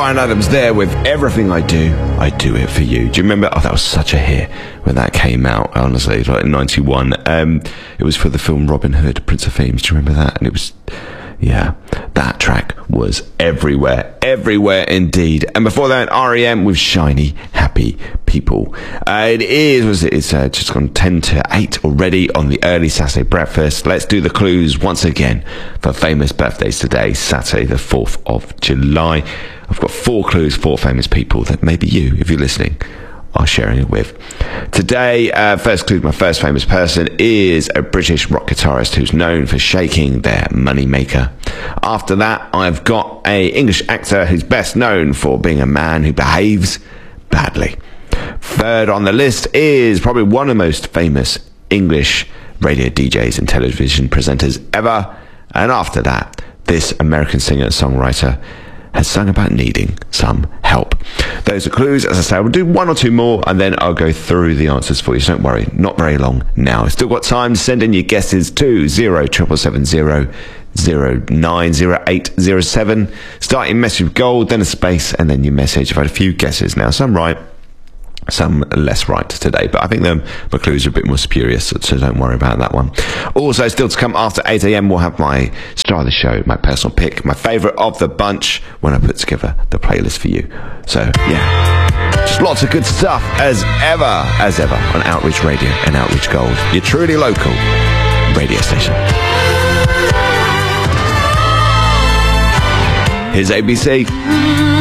Bryan Adams there with Everything I Do It For You. Do you remember? Oh, that was such a hit when that came out, honestly. It was like in 91. It was for the film Robin Hood, Prince of Thieves. Do you remember that? And it was... yeah, that track was everywhere indeed. And before that, R.E.M. with Shiny Happy People. It's just gone 10 to 8 already on the early Saturday breakfast. Let's do the clues once again for famous birthdays today, Saturday the 4th of July. I've got 4 clues, 4 famous people that maybe you, if you're listening, are sharing it with. Today, first clue, my first famous person is a British rock guitarist who's known for shaking their moneymaker. After that, I've got a English actor who's best known for being a man who behaves badly. Third on the list is probably one of the most famous English radio DJs and television presenters ever. And after that, this American singer and songwriter has sung about needing some help. Those are clues. As I say, we'll do 1 or 2 more and then I'll go through the answers for you. So don't worry, not very long now. Still got time to send in your guesses to 07770 090807. Start your message with gold, then a space, and then your message. I've had a few guesses now, some right, some less right today, but I think my clues are a bit more spurious, so don't worry about that one. Also, still to come after 8 a.m, we'll have my star of the show, my personal pick, my favourite of the bunch when I put together the playlist for you. So, yeah, just lots of good stuff as ever on Outreach Radio and Outreach Gold, your truly local radio station. Here's ABC.